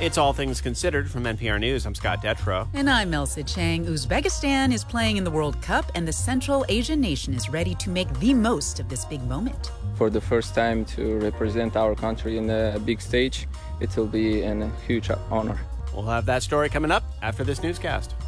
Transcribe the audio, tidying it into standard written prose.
It's All Things Considered from NPR News. I'm Scott Detrow. And I'm Elsa Chang. Uzbekistan is playing in the World Cup, and the Central Asian nation is ready to make the most of this big moment. For the first time to represent our country in a big stage, it will be a huge honor. We'll have that story coming up after this newscast.